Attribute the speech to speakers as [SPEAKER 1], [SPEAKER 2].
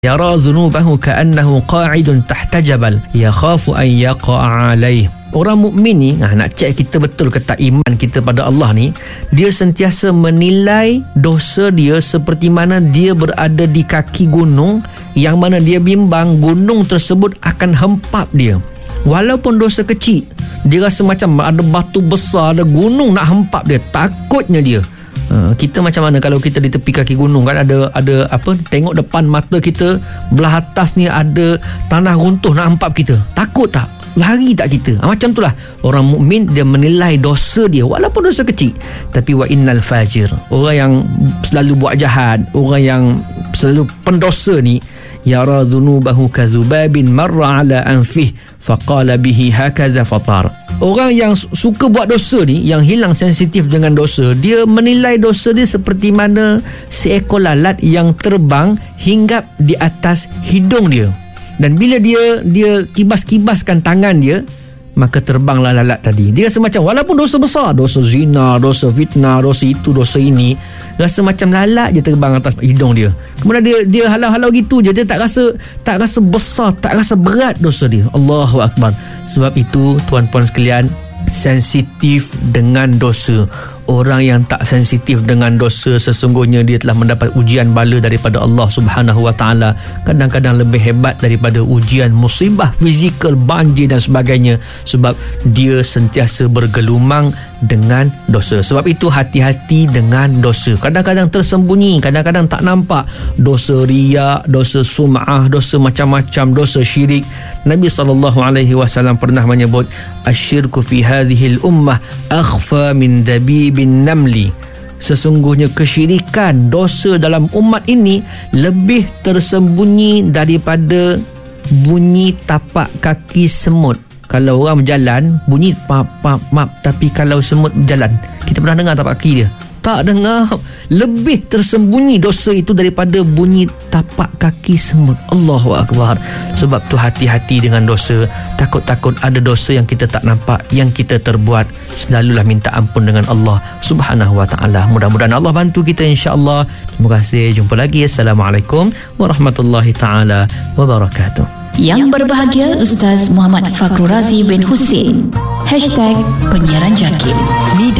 [SPEAKER 1] Yara dhunubahu ka'annahu qa'idun tahta jabal yakhafu an yaqa'a alaih. Orang mukmin ni, nak cek kita betul ke tak iman kita pada Allah ni, dia sentiasa menilai dosa dia seperti mana dia berada di kaki gunung yang mana dia bimbang gunung tersebut akan hempap dia. Walaupun dosa kecil, dia rasa macam ada batu besar, ada gunung nak hempap dia, takutnya dia. Kita macam mana kalau kita di tepi kaki gunung kan, ada apa, tengok depan mata kita belah atas ni ada tanah runtuh nak hempap kita, takut tak? Lari tak kita? Macam itulah orang mukmin, dia menilai dosa dia walaupun dosa kecil. Tapi wa innal fajir, orang yang selalu buat jahat, orang yang selalu pendosa ni, yara dhunubahu kadzubabin marra ala anfih faqala bihi hakaza fatar. Orang yang suka buat dosa ni, yang hilang sensitif dengan dosa, dia menilai dosa dia seperti mana seekor lalat yang terbang hinggap di atas hidung dia. Dan bila dia kibas-kibaskan tangan dia, maka terbanglah lalat tadi. Dia rasa macam walaupun dosa besar, dosa zina, dosa fitnah, dosa itu, dosa ini, rasa macam lalat je terbang atas hidung dia. Kemudian dia halau-halau gitu je, dia tak rasa besar, tak rasa berat dosa dia. Allahu Akbar. Sebab itu tuan-puan sekalian, sensitif dengan dosa. Orang yang tak sensitif dengan dosa, sesungguhnya dia telah mendapat ujian bala daripada Allah Subhanahu Wa Taala. Kadang-kadang lebih hebat daripada ujian musibah fizikal, banjir dan sebagainya, sebab dia sentiasa bergelumang dengan dosa. Sebab itu hati-hati dengan dosa. Kadang-kadang tersembunyi, kadang-kadang tak nampak. Dosa riya, dosa sum'ah, dosa macam-macam, dosa syirik. Nabi SAW pernah menyebut, asyirku fi hadhil ummah akhfa min dabibin namli. Sesungguhnya kesyirikan, dosa dalam umat ini lebih tersembunyi daripada bunyi tapak kaki semut. Kalau orang berjalan, bunyi pap, tapi kalau semut berjalan, kita pernah dengar tapak kaki dia? Tak dengar. Lebih tersembunyi dosa itu daripada bunyi tapak kaki semut. Allahu Akbar. Sebab tu hati-hati dengan dosa. Takut-takut ada dosa yang kita tak nampak, yang kita terbuat. Selalulah minta ampun dengan Allah Subhanahu Wa Taala. Mudah-mudahan Allah bantu kita, insya-Allah. Terima kasih. Jumpa lagi. Assalamualaikum warahmatullahi taala wabarakatuh.
[SPEAKER 2] Yang berbahagia Ustaz Muhammad Fakrul Razi bin Hussein #penyiaran Jakib.